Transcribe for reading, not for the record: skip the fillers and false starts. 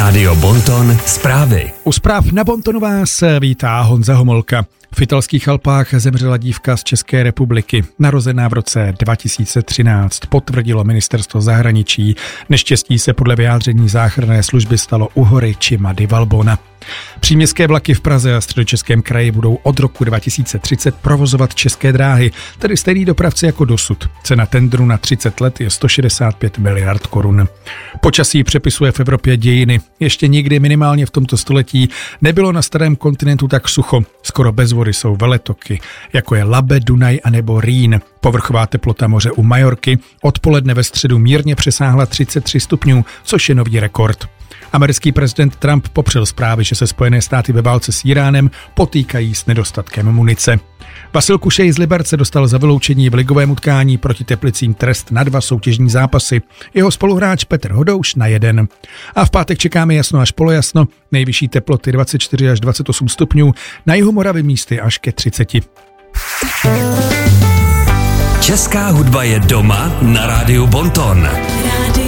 Rádio Bonton zprávy. U zpráv na Bontonu vás vítá Honza Homolka. V italských Alpách zemřela dívka z České republiky, narozená v roce 2013, potvrdilo ministerstvo zahraničí. Neštěstí se podle vyjádření záchranné služby stalo u hory Cima di Valbona. Příměstské vlaky v Praze a Středočeském kraji budou od roku 2030 provozovat České dráhy, tedy stejný dopravci jako dosud. Cena tendru na 30 let je 165 miliard korun. Počasí přepisuje v Evropě dějiny. Ještě nikdy, minimálně v tomto století, nebylo na starém kontinentu tak sucho. Skoro bez vody jsou veletoky, jako je Labe, Dunaj a nebo Rýn. Povrchová teplota moře u Majorky odpoledne ve středu mírně přesáhla 33 stupňů, což je nový rekord. Americký prezident Trump popřel zprávy, že se Spojené státy ve válce s Íránem potýkají s nedostatkem munice. Vasil Kušej z Liberce dostal za vyloučení v ligovém utkání proti Teplicím trest na 2 soutěžní zápasy. Jeho spoluhráč Petr Hodouš na 1. A v pátek čekáme jasno až polojasno, nejvyšší teploty 24 až 28 stupňů, na jihu Moravy místy až ke 30. Česká hudba je doma na Rádiu Bonton.